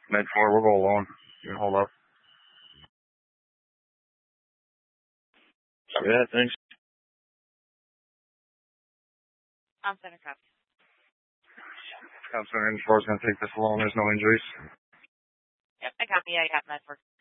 Med 4, we'll go alone. You can hold up. Yeah, thanks. I'm center copy. Center 4 is going to take this alone. There's no injuries. Yep, I copy. I got Med 4.